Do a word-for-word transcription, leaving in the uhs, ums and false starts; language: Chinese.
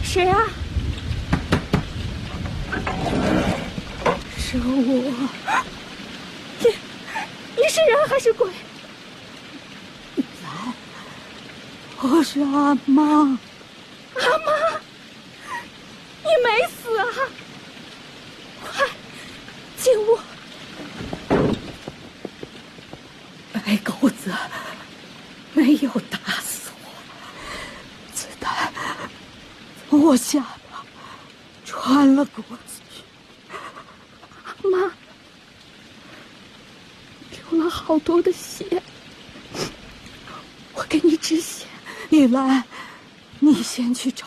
谁啊？是我。你，你是人还是鬼？ 来，我是阿妈。 阿妈，你没死啊？快进屋。 白狗子没有打死我，子弹从我下巴穿了过去。 妈，流了好多的血，我给你止血。 玉兰，你先去找